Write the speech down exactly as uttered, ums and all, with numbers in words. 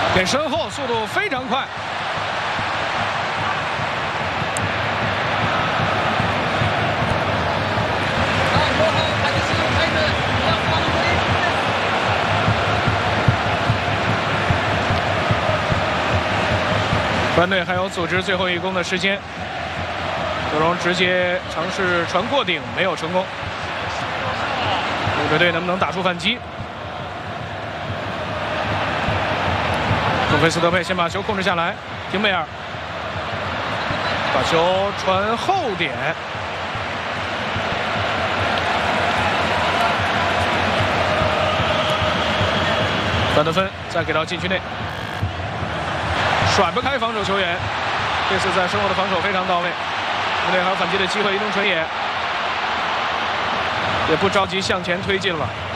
给身后，速度非常快。团队还有组织最后一攻的时间，德容直接尝试传过顶，没有成功。陆队能不能打出反击？杜菲斯德佩先把球控制下来，廷贝尔把球传后点，范德芬再给到禁区内。 甩不开防守球员，这次在身后的防守非常到位。队内还有反击的机会，伊东纯也也不着急向前推进了。